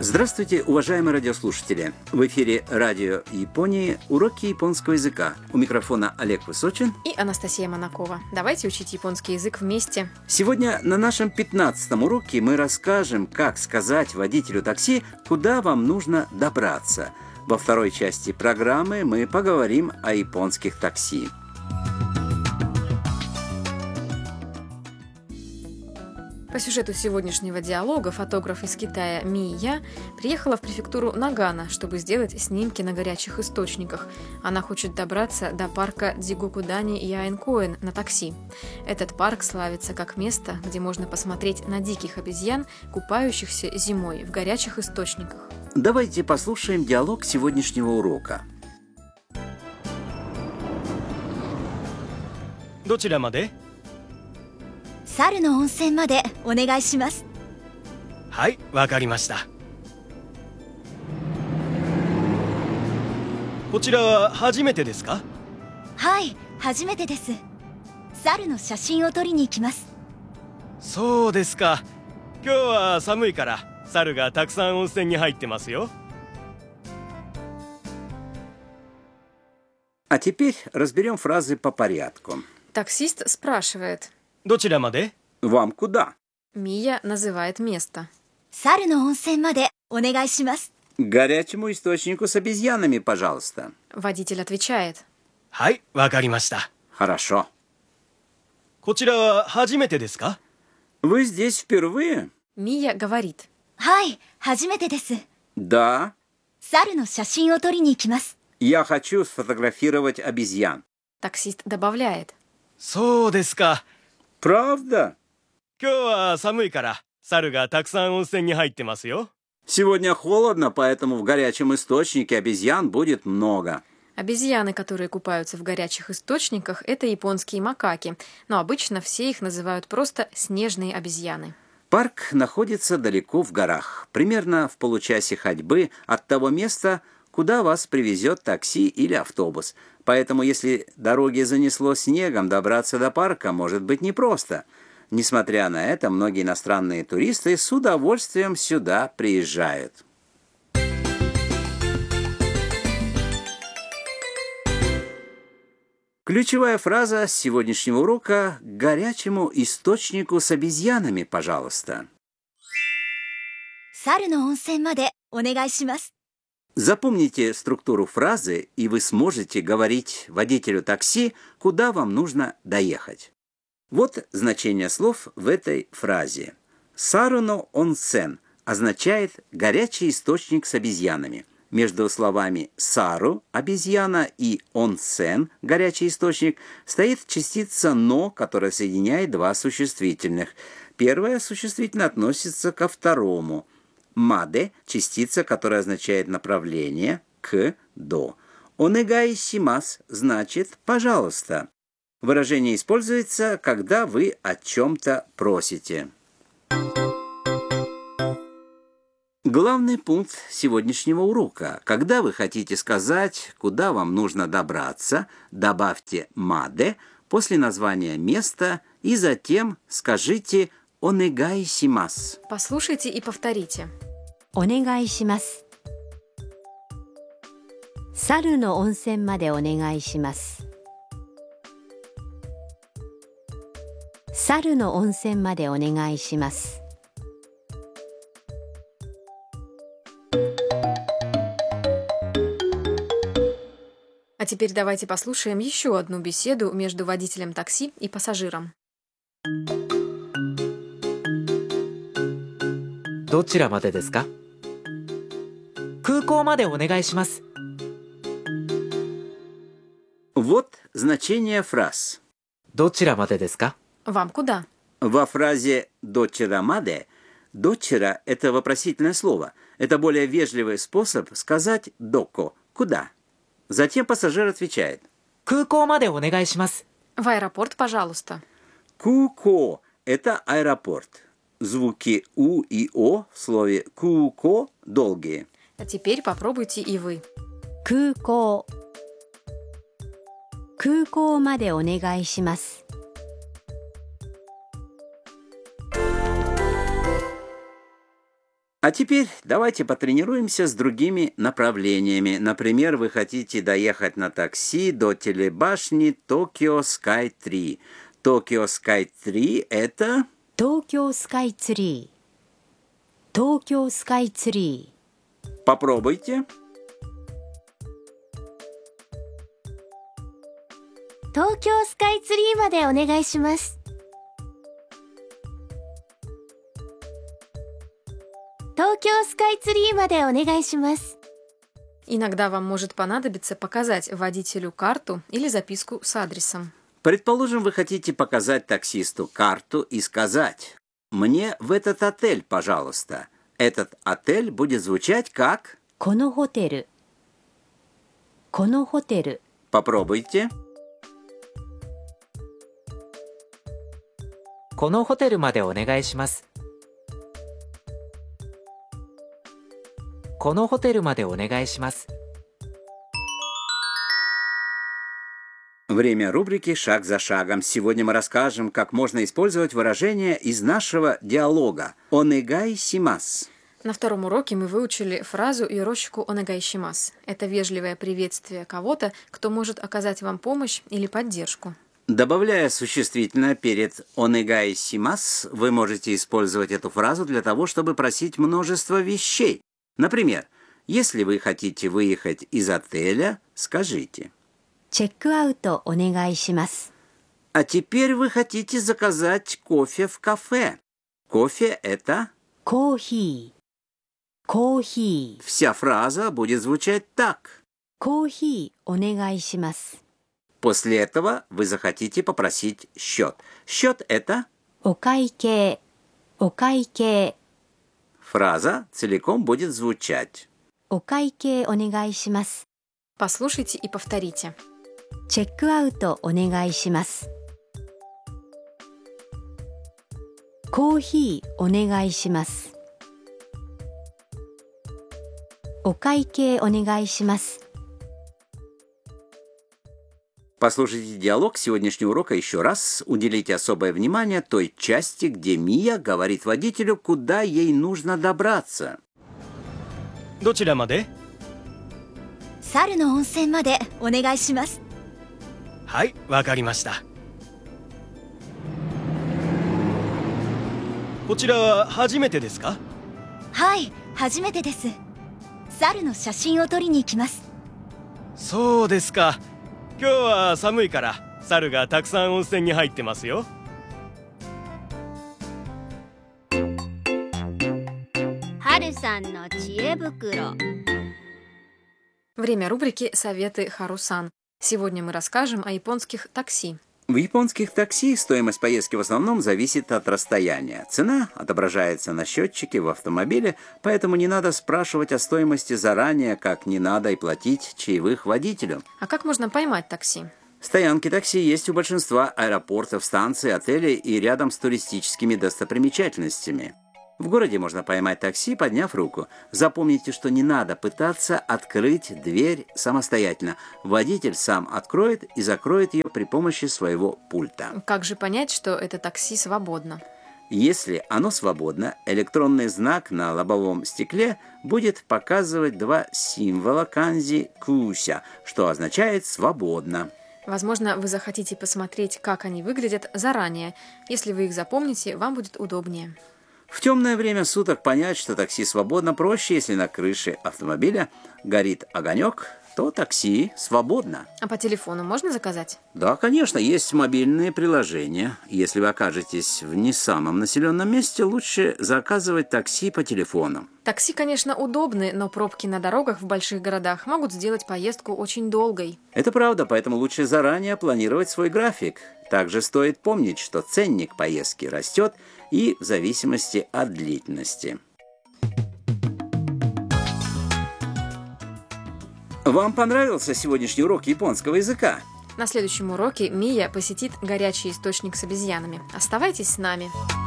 Здравствуйте, уважаемые радиослушатели! В эфире Радио Японии уроки японского языка. У микрофона Олег Высочин и Анастасия Монакова. Давайте учить японский язык вместе. Сегодня на нашем 15-м уроке мы расскажем, как сказать водителю такси, куда вам нужно добраться. Во второй части программы мы поговорим о японских такси. По сюжету сегодняшнего диалога фотограф из Китая Мия приехала в префектуру Нагано, чтобы сделать снимки на горячих источниках. Она хочет добраться до парка Дзигокудани Яэнкоэн на такси. Этот парк славится как место, где можно посмотреть на диких обезьян, купающихся зимой в горячих источниках. Давайте послушаем диалог сегодняшнего урока. どちらまで? 猿の温泉までお願いします。 はい、わかりました。こちらは初めてですか? はい、初めてです。猿の写真を撮りに行きます。 そうですか。今日は寒いから猿がたくさん温泉に入ってますよ。 А теперь разберем фразы по порядку. Таксист спрашивает. どちらまで? Вам куда? Мия называет место. 猿の温泉までお願いします。 К горячему источнику с обезьянами, пожалуйста. Водитель отвечает. はい、わかりました。 Хорошо. こちらは初めてですか? Вы здесь впервые? Мия говорит. はい、初めてです。 Да. 猿の写真を撮りに行きます。 Я хочу сфотографировать обезьян. Таксист добавляет. そうですか。 Правда? 今日は寒いから猿がたくさん温泉に入ってますよ。 Сегодня холодно, поэтому в горячем источнике обезьян будет много. Обезьяны, которые купаются в горячих источниках, это японские макаки, но обычно все их называют просто снежные обезьяны. Парк находится далеко в горах, примерно в получасе ходьбы от того места, куда вас привезет такси или автобус. Поэтому, если дороги занесло снегом, добраться до парка может быть непросто. Несмотря на это, многие иностранные туристы с удовольствием сюда приезжают. Ключевая фраза сегодняшнего урока – к горячему источнику с обезьянами, пожалуйста. 猿の温泉までお願いします。 Запомните структуру фразы, и вы сможете говорить водителю такси, куда вам нужно доехать. Вот значение слов в этой фразе. «Саруно онсен» означает «горячий источник с обезьянами». Между словами «сару» – обезьяна и «онсен» – горячий источник стоит частица «но», которая соединяет два существительных. Первое существительное относится ко второму. «Маде» – частица, которая означает направление, к, до. «Онегай симас» значит «пожалуйста». Выражение используется, когда вы о чем-то просите. Главный пункт сегодняшнего урока. Когда вы хотите сказать, куда вам нужно добраться, добавьте «маде» после названия места и затем скажите «онегай симас». Послушайте и повторите. お願いします。猿の温泉までお願いします。猿の温泉までお願いします。 А теперь давайте послушаем еще одну беседу между водителем такси и пассажиром. どちらまでですか? 空港までお願いします。 Вот значение фраз. どちらまでですか? Вам куда? Во фразе «дочера маде» «дочера» – это вопросительное слово. Это более вежливый способ сказать «доко» – «куда?». Затем пассажир отвечает. 空港までお願いします。 В аэропорт, пожалуйста. «Куко» – это аэропорт. Звуки «у» и «о» в слове «куко» долгие. А теперь попробуйте и вы. 空港。空港までお願いします。 А теперь давайте потренируемся с другими направлениями. Например, вы хотите доехать на такси до телебашни Токио Скай 3. Токио Скай 3 – это... 東京スカイツリー東京スカイツリー Попробуйте. 東京スカイツリーまでお願いします東京スカイツリーまでお願いします Иногда вам может понадобиться показать водителю карту или записку с адресом. Предположим, вы хотите показать таксисту карту и сказать: «Мне в этот отель, пожалуйста». Этот отель будет звучать как... このホテルこのホテル Попробуйте. このホテルまでお願いします。このホテルまでお願いします。 Время рубрики «Шаг за шагом». Сегодня мы расскажем, как можно использовать выражение из нашего диалога «Онегай симас». На втором уроке мы выучили фразу «Йорошику онегайшимас». Это вежливое приветствие кого-то, кто может оказать вам помощь или поддержку. Добавляя существительное перед «онегай симас», вы можете использовать эту фразу для того, чтобы просить множество вещей. Например, если вы хотите выехать из отеля, скажите: チェックアウトお願いします «А теперь вы хотите заказать кофе в кафе». Кофе – это... コーヒーコーヒー Вся фраза будет звучать так. コーヒーお願いします После этого вы захотите попросить счет. Счет – это... お会計お会計 Фраза целиком будет звучать. お会計お願いします Послушайте и повторите. チェックアウトお願いしますコーヒーお願いしますお会計お願いします Послушайте диалог сегодняшнего урока еще раз. Уделите особое внимание той части, где Мия говорит водителю, куда ей нужно добраться. どちらまで？ 猿の温泉までお願いしますはい、わかりました。こちらは初めてですか？ はい初めてです猿の写真を撮りに行きますそうですか。今日は寒いから猿がたくさん温泉に入ってますよ。 春さんの知恵袋 Время рубрики «Советы Харусан». Сегодня мы расскажем о японских такси. В японских такси стоимость поездки в основном зависит от расстояния. Цена отображается на счетчике в автомобиле, поэтому не надо спрашивать о стоимости заранее, как не надо и платить чаевых водителю. А как можно поймать такси? Стоянки такси есть у большинства аэропортов, станций, отелей и рядом с туристическими достопримечательностями. В городе можно поймать такси, подняв руку. Запомните, что не надо пытаться открыть дверь самостоятельно. Водитель сам откроет и закроет ее при помощи своего пульта. Как же понять, что это такси свободно? Если оно свободно, электронный знак на лобовом стекле будет показывать два символа канзи «куся», что означает «свободно». Возможно, вы захотите посмотреть, как они выглядят заранее. Если вы их запомните, вам будет удобнее. В темное время суток понять, что такси свободно, проще, если на крыше автомобиля горит огонек, то такси свободно. А по телефону можно заказать? Да, конечно, есть мобильные приложения. Если вы окажетесь в не самом населенном месте, лучше заказывать такси по телефону. Такси, конечно, удобны, но пробки на дорогах в больших городах могут сделать поездку очень долгой. Это правда, поэтому лучше заранее планировать свой график. Также стоит помнить, что ценник поездки растет и в зависимости от длительности. Вам понравился сегодняшний урок японского языка? На следующем уроке Мия посетит горячий источник с обезьянами. Оставайтесь с нами.